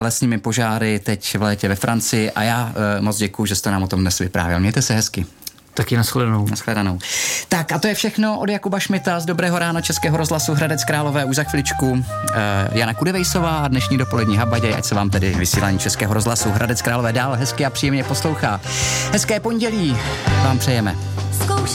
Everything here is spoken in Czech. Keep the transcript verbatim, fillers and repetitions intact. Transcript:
lesními požáry teď v létě ve Francii a já e, moc děkuju, že jste nám o tom dnes vyprávěl. Mějte se hezky. Taky nashledanou. Nashledanou. Tak a to je všechno od Jakuba Šmita z Dobrého rána Českého rozhlasu Hradec Králové. Už za chviličku e, Jana Kudevejsová a dnešní dopolední Habadě, ať se vám tedy vysílání Českého rozhlasu Hradec Králové dál hezky a příjemně poslouchá. Hezké pondělí vám přejeme.